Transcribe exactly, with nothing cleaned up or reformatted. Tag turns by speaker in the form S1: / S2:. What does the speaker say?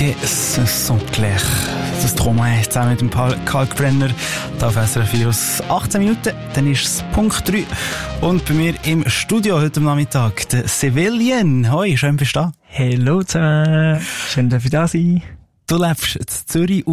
S1: que ce sont clair. Das Trauma zusammen mit dem Kalkbrenner. Da auf S R F vier aus achtzehn Minuten. Dann ist es Punkt drei. Und bei mir im Studio heute am Nachmittag der Civilian. Hoi, schön bist du da.
S2: Hallo zusammen. Schön, dass ich da sein.
S1: Du lebst in Zürich